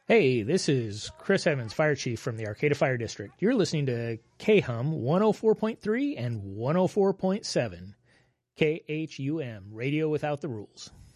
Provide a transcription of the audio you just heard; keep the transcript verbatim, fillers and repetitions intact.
Hey, this is Chris Evans, Fire Chief from the Arcata Fire District. You're listening to K H U M one oh four point three and one oh four point seven. K H U M, Radio Without the Rules.